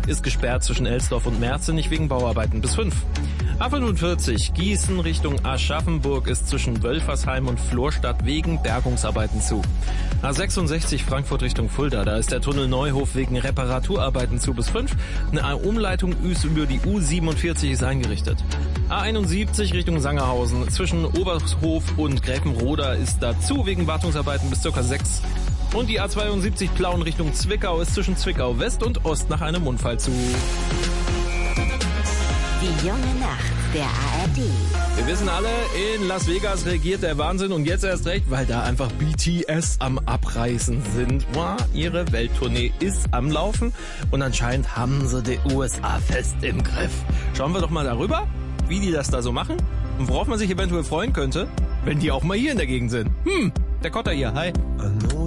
ist gesperrt zwischen Elsdorf und Merzenich wegen Bauarbeiten bis 5. A45 Gießen Richtung Aschaffenburg ist zwischen Wölfersheim und Florstadt wegen Bergungsarbeiten zu. A66 Frankfurt Richtung Fulda, da ist der Tunnel Neuhof wegen Reparaturarbeiten zu bis 5. Eine Umleitung über die U47 ist eingerichtet. A71 Richtung Sangerhausen zwischen Oberhof und Gräfenroda ist dazu wegen Wartungsarbeiten bis ca. 6. Und die A72 Plauen Richtung Zwickau ist zwischen Zwickau West und Ost nach einem Unfall zu. Die junge Nacht der ARD. Wir wissen alle, in Las Vegas regiert der Wahnsinn und jetzt erst recht, weil da einfach BTS am Abreißen sind. Ihre Welttournee ist am Laufen und anscheinend haben sie die USA fest im Griff. Schauen wir doch mal darüber, wie die das da so machen und worauf man sich eventuell freuen könnte, wenn die auch mal hier in der Gegend sind. Der Kotter hier, hi.